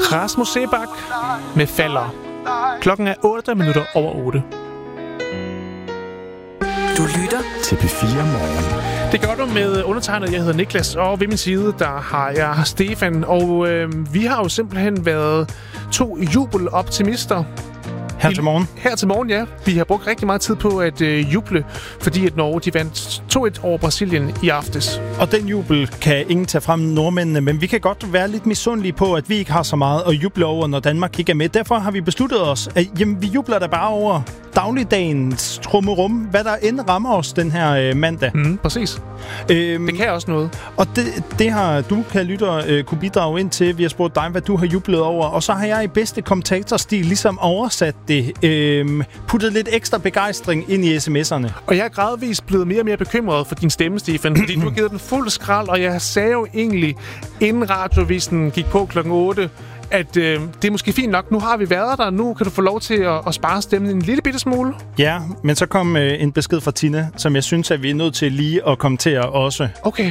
Rasmus Seebach med Falder. Klokken er 8 minutter over 8. Du lytter til P4 Morgen. Det gør du med undertegnet. Jeg hedder Niklas, og ved min side, der har jeg Stefan. Og vi har jo simpelthen været 2 jubeloptimister. Her til morgen. Her til morgen, ja. Vi har brugt rigtig meget tid på at juble, fordi at Norge de vandt 2-1 over Brasilien i aftes. Og den jubel kan ingen tage frem nordmændene, men vi kan godt være lidt misundelige på, at vi ikke har så meget at juble over, når Danmark ikke er med. Derfor har vi besluttet os, at vi jubler da bare over dagligdagens trummerum, hvad der end rammer os den her mandag. Præcis. Det kan også noget. Og det har du, kan lytter, kunne bidrage ind til. Vi har spurgt dig, hvad du har jublet over. Og så har jeg i bedste kommentatorstil ligesom oversat det. Puttet lidt ekstra begejstring ind i sms'erne. Og jeg er gradvist blevet mere og mere bekymret for din stemme, Stefan. Fordi du har givet den fuld skrald, og jeg sagde jo egentlig, inden radiovisen gik på klokken 8, at det er måske fint nok. Nu har vi været der. Nu kan du få lov til at spare stemmen en lille bitte smule. Ja, men så kom en besked fra Tina, som jeg synes, at vi er nødt til lige at kommentere også. Okay.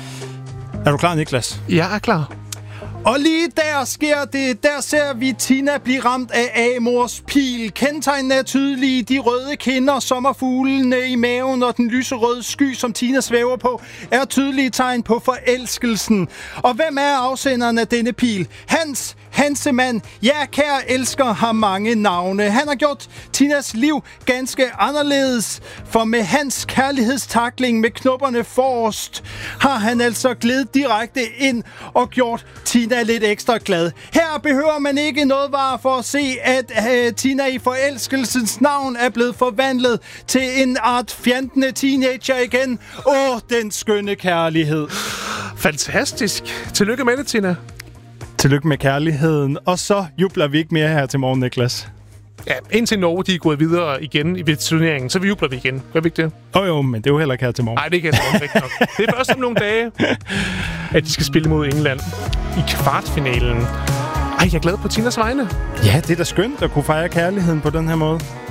Er du klar, Niklas? Jeg er klar. Og lige der sker det. Der ser vi Tina blive ramt af Amors pil. Kendetegnene er tydelige. De røde kinder, sommerfuglene i maven og den lyserøde sky, som Tina svæver på, er tydelige tegn på forelskelsen. Og hvem er afsenderen af denne pil? Hans Hansemann. Ja, kære elsker, har mange navne. Han har gjort Tinas liv ganske anderledes. For med hans kærlighedstakling med knopperne forrest, har han altså glædet direkte ind og gjort Tina lidt ekstra glad. Her behøver man ikke noget var for at se, at Tina i forelskelsens navn er blevet forvandlet til en art fjantende teenager igen. Den skønne kærlighed. Fantastisk. Tillykke med det, Tina. Tillykke med kærligheden. Og så jubler vi ikke mere her til morgen, Niklas. Ja, indtil Norge de er gået videre igen i turneringen, så jubler vi igen. Gør vi ikke det? Jo, men det er jo heller ikke her til morgen. Nej, det kan jeg ikke nok. Det er først om nogle dage, at de skal spille mod England i kvartfinalen. Jeg er glad på Tinas vegne. Ja, det er da skønt at kunne fejre kærligheden på den her måde.